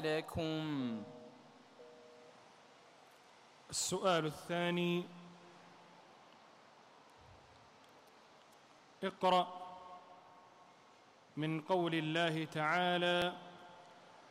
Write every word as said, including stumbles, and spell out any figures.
لكم. السؤال الثاني: اقرأ من قول الله تعالى: